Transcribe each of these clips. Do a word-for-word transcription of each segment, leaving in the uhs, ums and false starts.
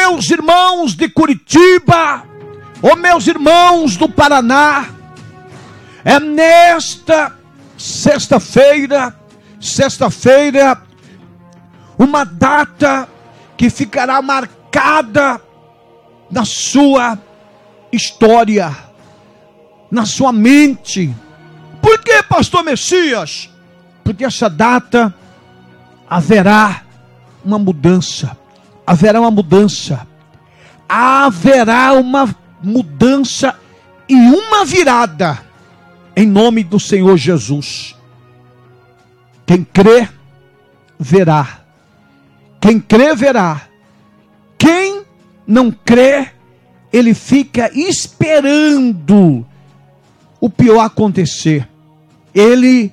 meus irmãos de Curitiba, ô meus irmãos do Paraná, é nesta sexta-feira, sexta-feira, uma data que ficará marcada na sua história, na sua mente. Por que, pastor Messias? Porque essa data haverá uma mudança, haverá uma mudança, haverá uma mudança e uma virada, em nome do Senhor Jesus. Quem crê, verá. Quem crê, verá. Quem não crê, ele fica esperando o pior acontecer. Ele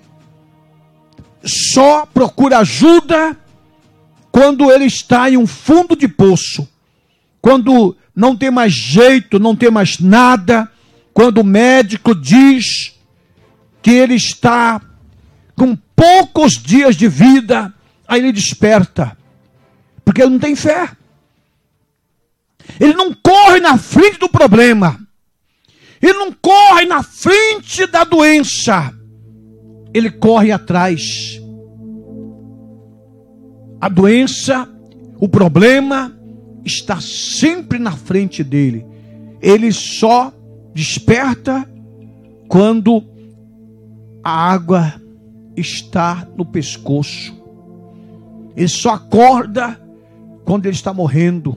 só procura ajuda quando ele está em um fundo de poço, quando não tem mais jeito, não tem mais nada, quando o médico diz que ele está com poucos dias de vida, aí ele desperta, porque ele não tem fé. Ele não corre na frente do problema, ele não corre na frente da doença, ele corre atrás. A doença, o problema está sempre na frente dele. Ele só desperta quando a água está no pescoço. Ele só acorda quando ele está morrendo,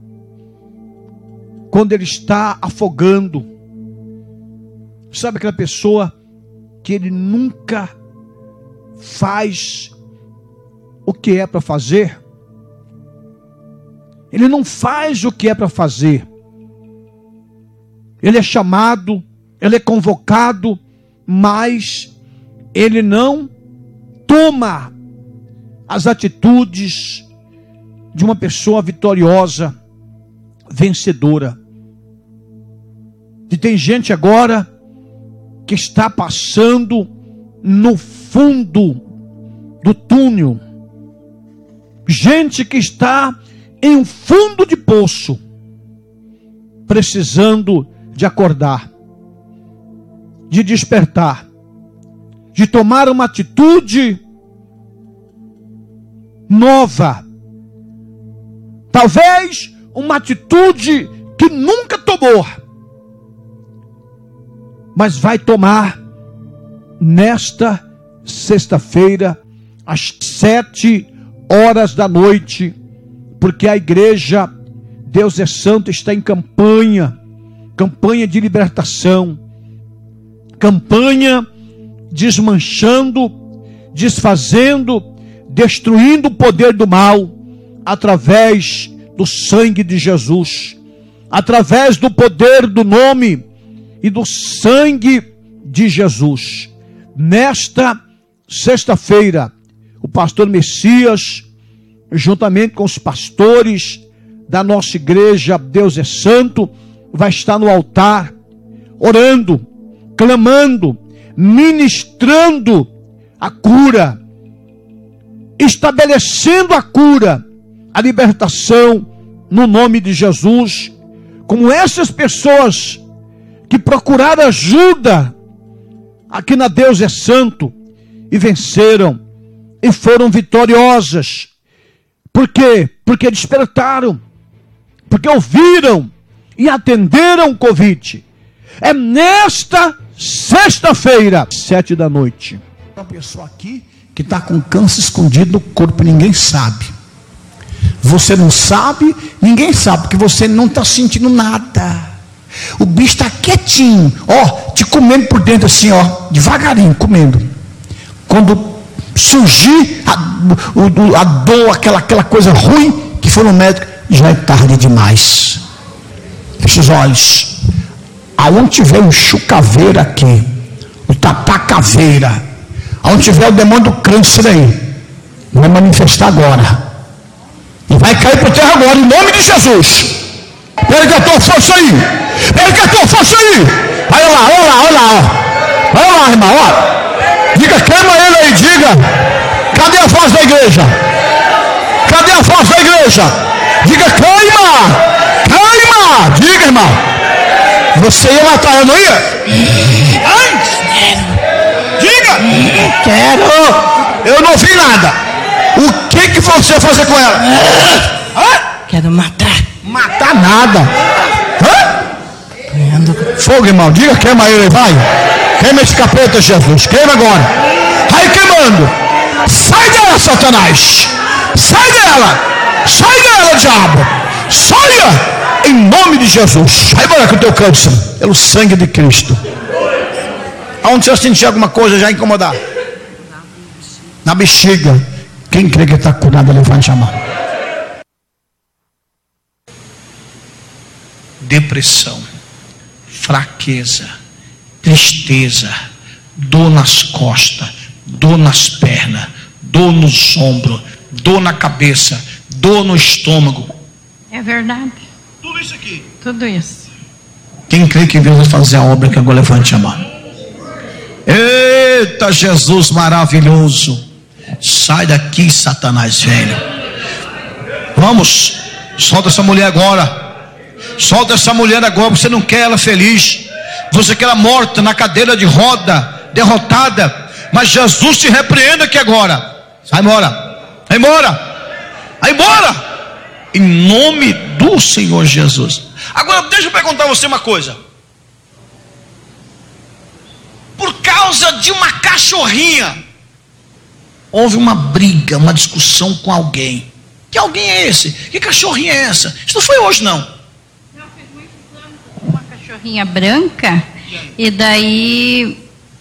quando ele está afogando. Sabe aquela pessoa que ele nunca faz o que é para fazer? Ele não faz o que é para fazer. Ele é chamado, ele é convocado, mas ele não toma as atitudes de uma pessoa vitoriosa, vencedora. E tem gente agora que está passando no fundo do túnel. Gente que está em um fundo de poço, precisando de acordar, de despertar, de tomar uma atitude nova. Talvez uma atitude que nunca tomou, mas vai tomar nesta sexta-feira, às sete horas da noite, porque a igreja Deus é Santo está em campanha, campanha de libertação, campanha desmanchando, desfazendo, destruindo o poder do mal, através do sangue de Jesus, através do poder do nome e do sangue de Jesus. Nesta sexta-feira, o pastor Messias, juntamente com os pastores da nossa igreja Deus é Santo, vai estar no altar, orando, clamando, ministrando a cura, estabelecendo a cura, a libertação no nome de Jesus, como essas pessoas que procuraram ajuda aqui na Deus é Santo e venceram e foram vitoriosas. Por quê? Porque despertaram, porque ouviram e atenderam o convite. É nesta sexta-feira, sete da noite. Uma pessoa aqui que está com câncer escondido no corpo, ninguém sabe. Você não sabe, ninguém sabe, porque você não está sentindo nada. O bicho está quietinho, ó, te comendo por dentro assim, ó, devagarinho, comendo. Quando surgir a, a dor, aquela, aquela coisa ruim, que for no médico, já é tarde demais. Feche os olhos. Aonde tiver um chucaveira aqui, o tapacaveira, aonde tiver o demônio do câncer aí, vai manifestar agora. E vai cair por terra agora, em nome de Jesus. Pega a tua força aí. Pega a tua força aí. Olha lá, olha lá, olha lá. Olha lá, irmão, ó. Diga, queima ele aí, diga. Cadê a voz da igreja? Cadê a voz da igreja? Diga, queima. irmão? Você ia matar ela, não ia? Ai, diga! Quero! Eu não ouvi nada. O que que você ia fazer com ela? Quero matar. Matar nada. Hã? Fogo, irmão. Diga, queima ele, vai. Queima esse capeta, Jesus. Queima agora. Vai queimando. Sai dela, Satanás. Sai dela. Sai dela, diabo. Saia. Em nome de Jesus. Vai embora com o teu câncer. Pelo sangue de Cristo. Aonde você sentir alguma coisa já incomodar? Na bexiga. Quem crê que está curado, levante a mão. Depressão, fraqueza, tristeza, dor nas costas, dor nas pernas, dor nos ombros, dor na cabeça, dor no estômago. É verdade. Tudo isso aqui. Tudo isso. Quem crê que Deus vai fazer a obra, que agora levante a mão. Eita, Jesus maravilhoso. Sai daqui, Satanás velho. Vamos, solta essa mulher agora. Solta essa mulher agora. Você não quer ela feliz. Você quer ela morta na cadeira de roda, derrotada. Mas Jesus te repreenda aqui agora. Sai embora. Vai embora. Vai embora. Em nome do Senhor Jesus. Agora deixa eu perguntar a você uma coisa. Por causa de uma cachorrinha, houve uma briga, uma discussão com alguém. Que alguém é esse? Que cachorrinha é essa? Isso não foi hoje, não. Não, fez muito tempo. Uma cachorrinha branca. E daí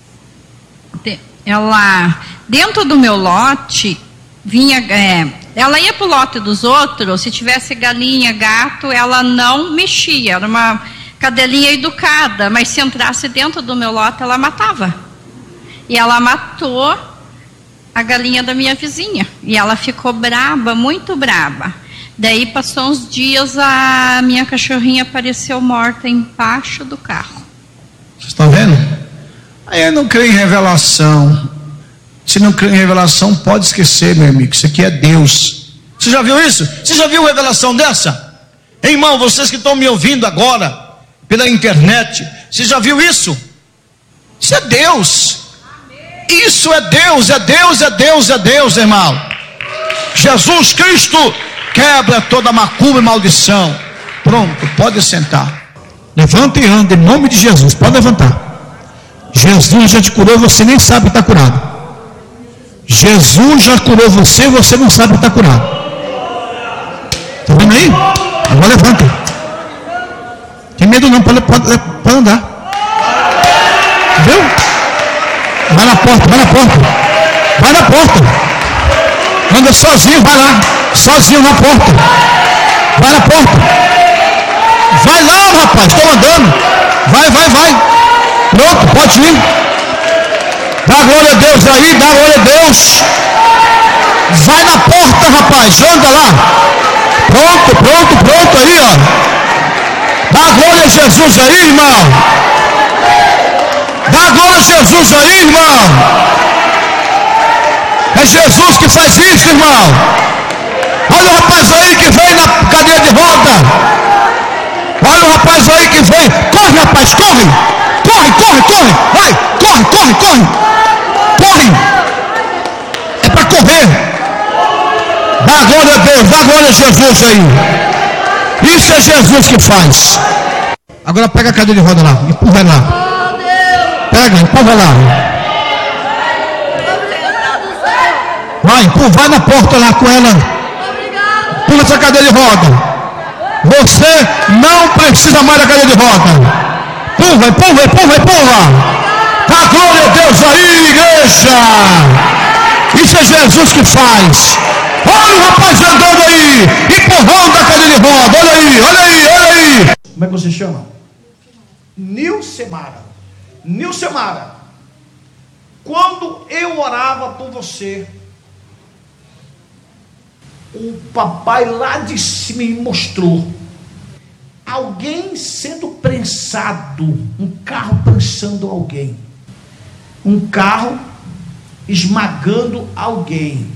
ela, dentro do meu lote, vinha, é, ela ia pro lote dos outros. Se tivesse galinha, gato, ela não mexia. Era uma cadelinha educada, mas se entrasse dentro do meu lote, ela matava. E ela matou a galinha da minha vizinha. E ela ficou braba, muito braba. Daí passou uns dias, a minha cachorrinha apareceu morta embaixo do carro. Vocês estão vendo? Aí eu não creio em revelação. Se não crê em revelação, pode esquecer, meu amigo. Isso aqui é Deus. Você já viu isso? Você já viu revelação dessa? Irmão, vocês que estão me ouvindo agora pela internet, você já viu isso? Isso é Deus. Isso é Deus, é Deus, é Deus, é Deus, irmão. Jesus Cristo quebra toda macumba e maldição. Pronto, pode sentar. Levanta e anda em nome de Jesus. Pode levantar. Jesus já te curou, você nem sabe que está curado. Jesus já curou você, você não sabe que está curado. Está vendo aí? Agora levanta. Tem medo não, pode, pode, pode andar. Entendeu? Vai na porta, vai na porta. Vai na porta. Anda sozinho, vai lá. Sozinho na porta. Vai na porta. Vai lá, rapaz, estou andando. Vai, vai, vai. Pronto, pode ir. Dá glória a Deus aí, dá glória a Deus. Vai na porta, rapaz, anda lá. Pronto, pronto, pronto aí, ó. Dá glória a Jesus aí, irmão. Dá glória a Jesus aí, irmão. É Jesus que faz isso, irmão. Olha o rapaz aí que vem na cadeira de roda. Olha o rapaz aí que vem. Corre, rapaz, corre. Corre, corre, corre. Vai, corre, corre, corre. Corre. É para correr. Dá glória a Deus, dá glória a Jesus aí. Isso é Jesus que faz. Agora pega a cadeira de roda lá, empurra lá. Pega, empurra lá. Vai, empurra, vai na porta lá com ela. Pula essa cadeira de roda. Você não precisa mais da cadeira de roda. Empurra, empurra, empurra, empurra. Dá glória a Deus aí, igreja. Isso é Jesus que faz. Olha o rapaz andando aí, empurrando a cadeira de roda. Olha aí, olha aí, olha aí. Como é que você chama? Nilcemara. Nilcemara, quando eu orava por você, o papai lá de cima me mostrou alguém sendo prensado, um carro prensando alguém, um carro esmagando alguém.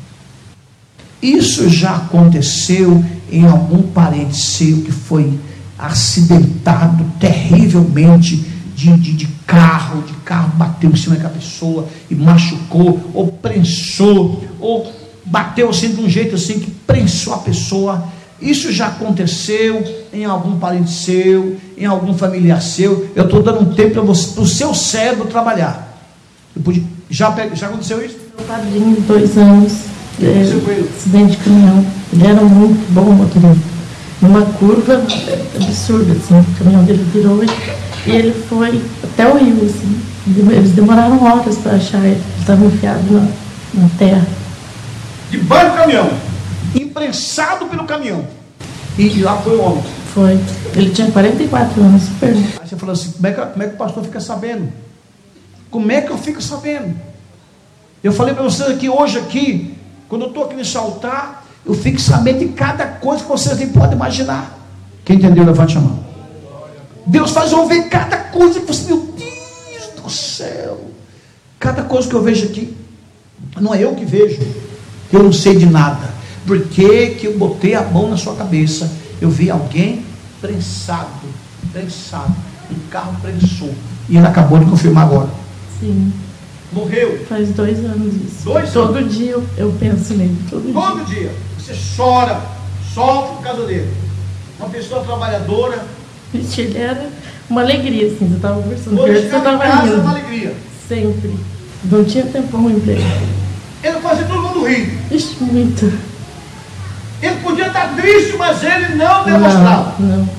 Isso já aconteceu em algum parente seu que foi acidentado terrivelmente de, de, de carro, de carro bateu em cima da pessoa e machucou, ou prensou, ou bateu assim de um jeito assim que prensou a pessoa. Isso já aconteceu em algum parente seu, em algum familiar seu. Eu estou dando um tempo para o seu cérebro trabalhar. Eu pude, já, já aconteceu isso? Meu padrinho de dois anos, é, acidente de caminhão. Ele era muito bom motorista. Numa curva absurda, assim, o caminhão dele virou e ele foi até o rio, assim. Eles demoraram horas para achar ele. Ele estava enfiado na, na terra. Debaixo do caminhão, imprensado pelo caminhão. E lá foi o homem. Foi. Ele tinha quarenta e quatro anos, super. Aí você falou assim, como é, que, como é que o pastor fica sabendo? Como é que eu fico sabendo? Eu falei para vocês aqui, hoje aqui, quando eu estou aqui nesse altar, eu fico sabendo de cada coisa que vocês nem podem imaginar. Quem entendeu, levante a mão. Deus faz eu ver cada coisa que você, meu Deus do céu. Cada coisa que eu vejo aqui, não é eu que vejo. Eu não sei de nada. Por que que eu botei a mão na sua cabeça? Eu vi alguém prensado, prensado, um carro prensou. E ele acabou de confirmar agora. Sim. Morreu. Faz dois anos isso. Dois todo anos. dia eu, eu penso nele. Todo, todo dia. dia. Você chora, sofre por causa dele. Uma pessoa trabalhadora. Vixe, ele era uma alegria, assim. Você estava conversando. Hoje você estava casa rindo. Era uma alegria. Sempre. Não tinha tempo ruim para ele. Ele fazia todo mundo rir. Ixi, muito. Ele podia estar triste, mas ele não demonstrava. Não, não.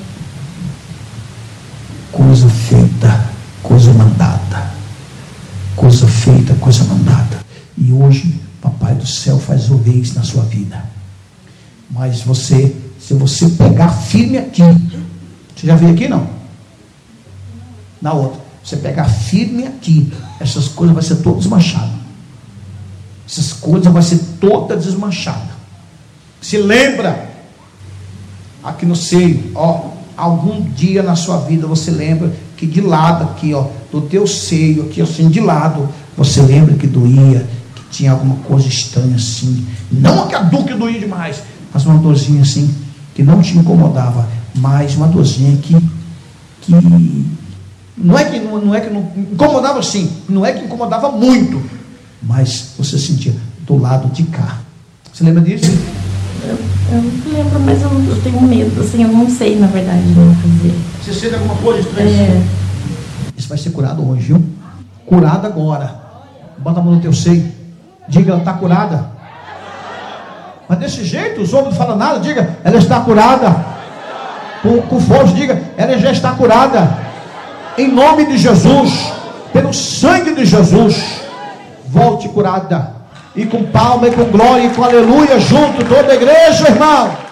Coisa feita, coisa mandada. Coisa feita, coisa mandada. E hoje, Papai do Céu faz ouvir isso na sua vida. Mas você, se você pegar firme aqui, você já veio aqui não? Na outra, você pegar firme aqui, essas coisas vão ser todas desmanchadas. Essas coisas vão ser todas desmanchadas. Se lembra, aqui no seio, ó, algum dia na sua vida você lembra que de lado aqui, ó, do teu seio, aqui assim, de lado, você lembra que doía, que tinha alguma coisa estranha assim, não que a dor que doía demais, mas uma dorzinha assim, que não te incomodava, mas uma dorzinha que, que não é que não, não é que não incomodava assim, não é que incomodava muito, mas você sentia do lado de cá. Você lembra disso? Eu, eu não lembro, mas eu, eu tenho medo, assim, eu não sei, na verdade, não fazer. Você sente alguma coisa estranha? É. Isso vai ser curado hoje, viu? Curado agora. Bota a mão no teu seio. Diga, ela está curada. Mas desse jeito, os homens não falam nada. Diga, ela está curada. Com, com força, diga, ela já está curada. Em nome de Jesus, pelo sangue de Jesus, volte curada. E com palma, e com glória, e com aleluia junto, toda a igreja, irmão.